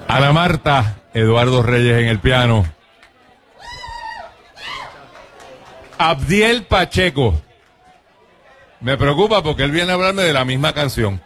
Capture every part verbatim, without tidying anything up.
Ana Marta, Eduardo Reyes en el piano. Abdiel Pacheco. Me preocupa porque él viene a hablarme de la misma canción.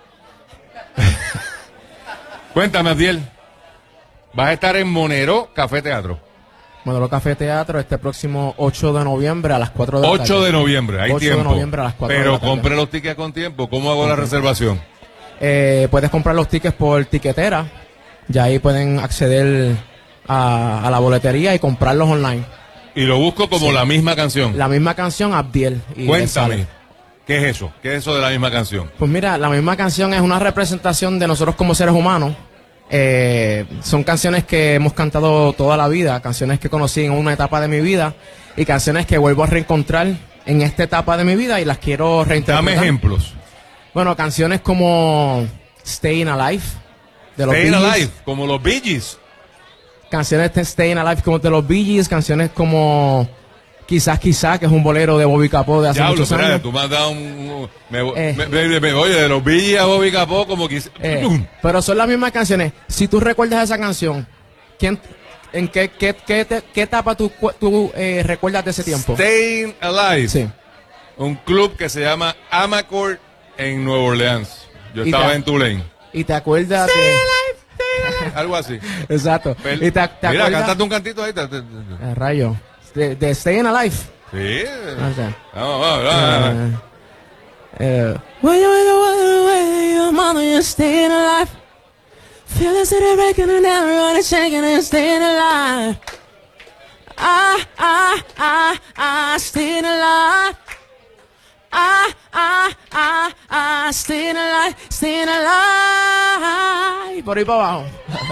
Cuéntame, Abdiel. Vas a estar en Monero Café Teatro. Monero Café Teatro este próximo ocho de noviembre a las cuatro de la tarde. ocho de noviembre, hay ocho tiempo. de noviembre a las cuatro Pero de la tarde. compre los tickets con tiempo. ¿Cómo hago la reservación? Eh, puedes comprar los tickets por tiquetera. Ya ahí pueden acceder a, a la boletería y comprarlos online. Y lo busco como Sí. la misma canción. La misma canción, Abdiel. Y Cuéntame, sale. ¿qué es eso? ¿Qué es eso de la misma canción? Pues mira, la misma canción es una representación de nosotros como seres humanos. Eh, son canciones que hemos cantado toda la vida, canciones que conocí en una etapa de mi vida y canciones que vuelvo a reencontrar en esta etapa de mi vida y las quiero reinterpretar. Dame ejemplos. Bueno, canciones como Staying Alive de los Staying Bee Gees. Alive, como los Bee Gees. Canciones de Staying Alive como de los Bee Gees, canciones como Quizás Quizás, que es un bolero de Bobby Capó de hace Diablo, muchos espera, años. tú me has dado un... un- me, Eh. me- me- me- oye, de los Bee Gees a Bobby Capó, como que... Eh, pero son las mismas canciones. Si tú recuerdas esa canción, ¿quién, ¿en qué, qué, qué, te- qué etapa tú, cu- tú eh, recuerdas de ese tiempo? Staying Alive. Sí. Un club que se llama Amacourt en Nueva Orleans. Yo Y estaba ta- en Tulane. Y te acuerdas de... Algo así. Exacto. Pel- Y te, te Mira, acuerdas... cántate un cantito ahí. te- te- te- Eh, rayo. De, de Staying Alive. Sí. Ok. Vamos, vamos, vamos. Eh, eh, when you're in the world away, your mother, you're staying alive. Feel the city breaking and everyone is shaking and staying alive. Ah, ah, ah, ah, staying alive. Ah, ah, ah, ah, staying alive, staying alive. Por ahí para abajo.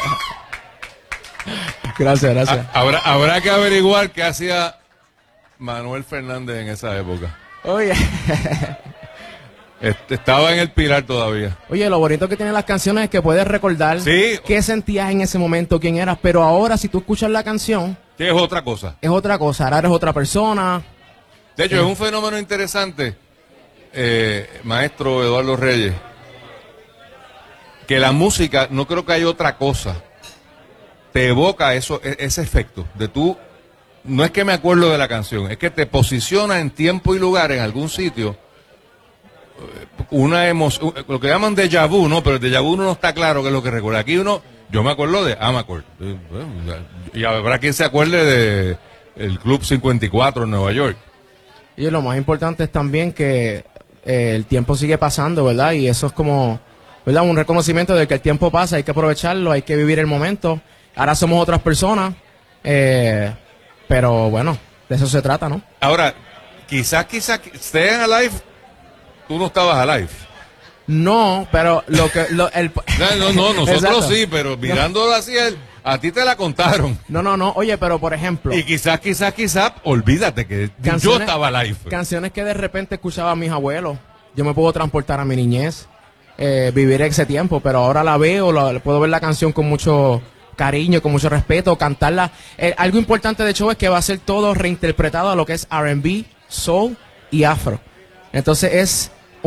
Gracias, gracias. Ah, Habrá, habrá que averiguar qué hacía Manuel Fernández en esa época. Oye. Este, estaba en el Pilar todavía. Oye, lo bonito que tienen las canciones es que puedes recordar Sí. qué sentías en ese momento, quién eras, pero ahora si tú escuchas la canción, Que es otra cosa. es otra cosa, ahora eres otra persona. De hecho, es un fenómeno interesante, eh, maestro Eduardo Reyes, que la música, no creo que haya otra cosa, te evoca eso, e- ese efecto de tú, no es que me acuerdo de la canción, es que te posiciona en tiempo y lugar en algún sitio, eh, una emoción, lo que llaman déjà vu, ¿no? Pero el déjà vu uno no está claro qué es lo que recuerda. Aquí uno, yo me acuerdo de Amacourt, eh, bueno, y habrá quien se acuerde de el Club cincuenta y cuatro en Nueva York. Y lo más importante es también que eh, el tiempo sigue pasando, ¿verdad? Y eso es como, ¿verdad? Un reconocimiento de que el tiempo pasa, hay que aprovecharlo, hay que vivir el momento. Ahora somos otras personas, eh, pero bueno, de eso se trata, ¿no? Ahora, quizás, quizás, Staying Alive, tú no estabas alive. No, pero lo que... Lo, el, No, no, no, nosotros Exacto. sí, pero mirándolo así, él, a ti te la contaron. No, no, no, oye, pero por ejemplo... Y quizás, quizás, quizás, olvídate que yo Canciones- estaba live. Canciones que de repente escuchaba a mis abuelos. Yo me puedo transportar a mi niñez, eh, vivir ese tiempo, pero ahora la veo, la, puedo ver la canción con mucho cariño, con mucho respeto, cantarla. Eh, algo importante de show es que va a ser todo reinterpretado a lo que es R and B, soul y afro. Entonces es